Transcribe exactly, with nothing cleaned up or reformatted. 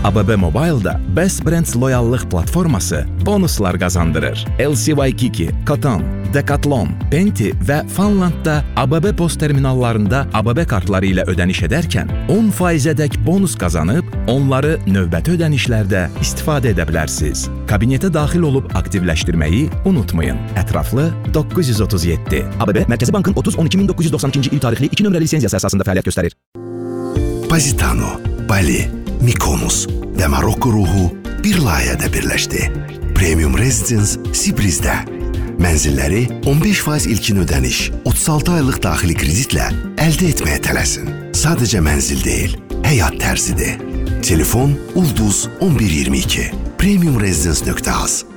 A B B Mobile'da Best Brands loyallıq platforması bonuslar qazandırır. L C Y Kiki, Cotton, Decathlon, Penti və Funlandda A B B post terminallarında A B B kartları ilə ödəniş edərkən on faizədək bonus qazanıb, onları növbəti ödənişlərdə istifadə edə bilərsiniz. Kabinetə daxil olub aktivləşdirməyi unutmayın. Ətraflı doqquz yüz otuz yeddi. A B B Mərkəzi Bankın otuz on iki min doqquz yüz doxsan ikinci il tarixli iki nömrəli lisenziyası əsasında fəaliyyət göstərir. Positano, Bali, Mykonos və Marokko ruhu bir layihədə birləşdi. Premium Residence Sibrizdə. Mənzilləri on beş faiz ilkin ödəniş, otuz altı aylıq daxili kreditlə əldə etməyə tələsin. Sadəcə mənzil deyil, həyat tərzidir. Telefon Ulduz on bir iyirmi iki. premium residence nöqtə az.